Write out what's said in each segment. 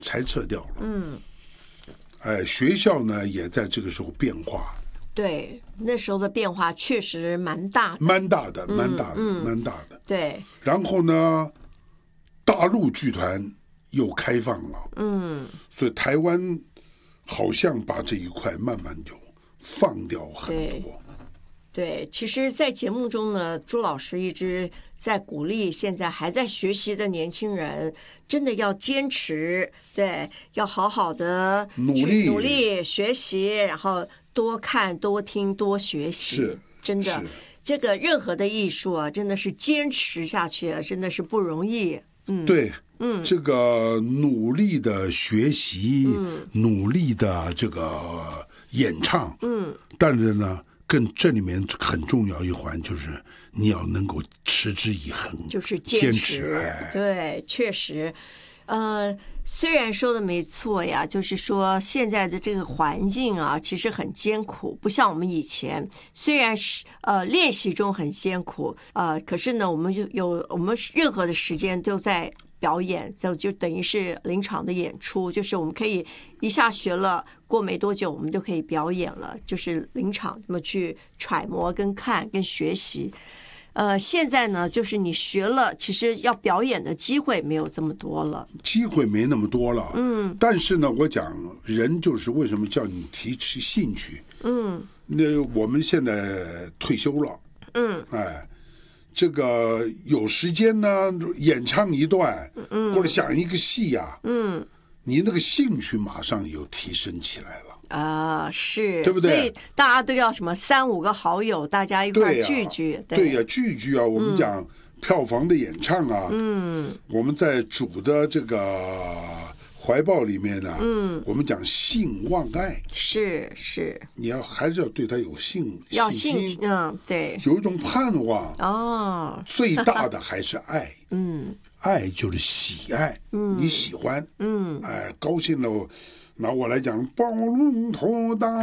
才撤掉了。学校呢也在这个时候变化。 对，那时候的变化确实蛮大的。 蛮大的。 对。 然后呢，大陆剧团又开放了。所以台湾好像把这一块慢慢就放掉很多。 对，其实，在节目中呢，朱老师一直在鼓励现在还在学习的年轻人，真的要坚持，对，要好好的努力学习，然后多看、多听、多学习。 是， 真的，这个任何的艺术啊，真的是坚持下去，真的是不容易。 对。这个努力的学习，努力的这个演唱，但是呢，这里面很重要一环就是你要能够持之以恒， 就是坚持。对，确实，虽然说的没错呀，就是说现在的这个环境啊，其实很艰苦，不像我们以前，虽然是练习中很艰苦，可是呢，我们任何的时间都在表演，就等于是临场的演出，就是我们可以一下学了，过没多久我们就可以表演了，就是临场这么去揣摩、跟看、跟学习。现在呢，就是你学了，其实要表演的机会没有这么多了， 机会没那么多了。但是呢，我讲人就是为什么叫你提起兴趣。那我们现在退休了。这个有时间呢，演唱一段，或者想一个戏呀，你那个兴趣马上有提升起来了。 是， 对不对？ 所以大家都要什么3-5个好友，大家一块聚聚。 对呀，聚聚啊！我们讲票房的演唱啊，我们在主的这个怀抱里面呢，我们讲性望爱， 是， 你还是要对他有信心， 对， 有一种盼望。最大的还是爱。爱就是喜爱，你喜欢，高兴了。拿我来讲，宝龙头大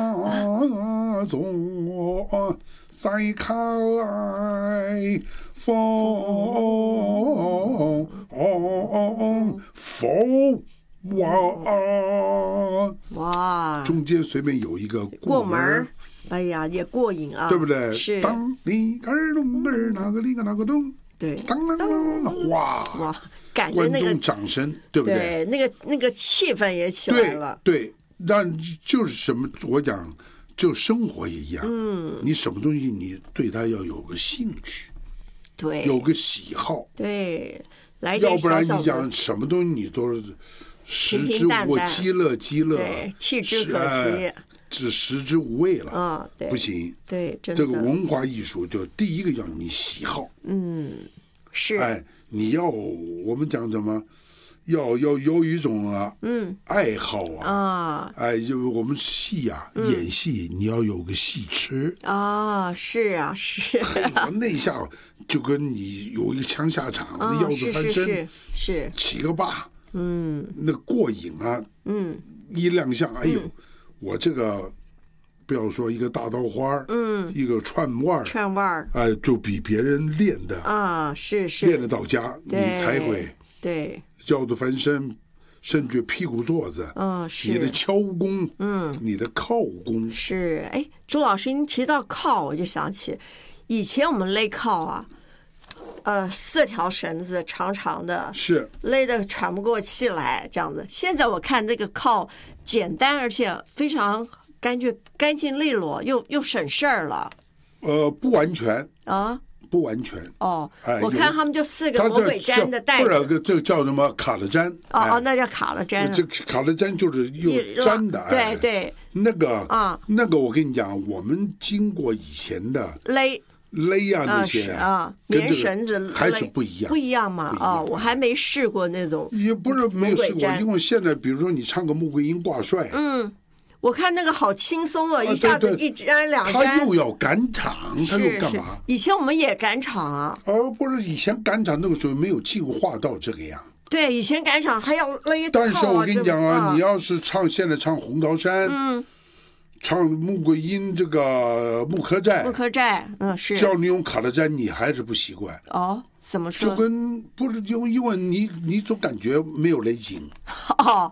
作，再开风哇！中间随便有一个过门， 哎呀，也过瘾啊， 对不对？ 是。 当里个咚个哪个里个哪个咚， 对， 当当哇！ 感觉那个观众掌声，对不对？ 对，那个气氛也起来了。 对，但就是什么，我讲，就生活也一样。你什么东西，你对它要有个兴趣， 对， 有个喜好， 对，来点小小的， 要不然你讲什么东西，你都是食之无味，饥乐， 对，弃之可惜。 只食之无味了， 对， 不行。 对，真的。 这个文化艺术，就第一个要你喜好。 是。 你要我们讲什么？要有一种爱好啊。就我们戏啊，演戏你要有个戏痴是啊，是。 那一下就跟你有一个枪下场，那腰子翻身， 是起个坝，那过瘾啊。一亮相，哎呦，我这个。不要说一个大刀花，一个串腕，就比别人练的是练得到家，你才会对腰子翻身，甚至屁股坐子， 是你的敲功，你的靠功是。朱老师，您提到靠，我就想起以前我们勒靠啊，4条绳子长长的， 是勒得喘不过气来，这样子。现在我看那个靠简单，而且非常。干净利落，又省事儿了。 不完全不完全我看他们就4个魔鬼毡的袋子， 不是这个叫什么卡了毡？ 那叫卡了毡。 这卡了毡就是又粘的， 对。 那个我跟你讲，我们经过以前的勒那些棉绳子还是不一样吗？我还没试过那种， 也不是没有试过，因为现在比如说你唱个穆桂英挂帅， 我看那个好轻松一下子一粘2粘， 他又要赶场，他又干嘛？ 以前我们也赶场啊。 不是以前赶场那个时候没有进化到这个样。 对，以前赶场还要勒套。 但是我跟你讲你要是现在唱《红桃山》，唱穆桂英这个木刻寨， 是叫你用卡了毡，你还是不习惯。 怎么说？ 就跟不是因为你总感觉没有勒紧。